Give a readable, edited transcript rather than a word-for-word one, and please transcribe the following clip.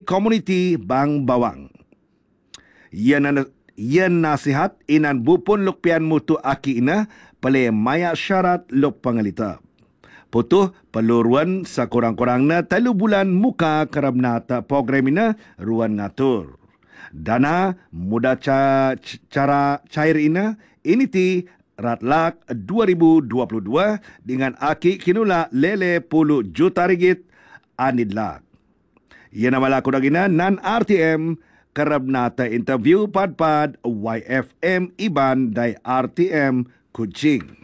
komuniti Bang Bawang. Yan nasihat inan bupun lukpian mutu aki ina pale maya syarat luk pangalita. Putuh peluruan sekurang-kurangnya 3 bulan muka kerana program ina ruan ngatur. Dana muda cara cair ina ini ti ratlak 2022 dengan aki kinula lele 10 juta ringgit anidlak. Ia nama laku dagina nan RTM kerana interview pad-pad YFM Iban dari RTM Kuching.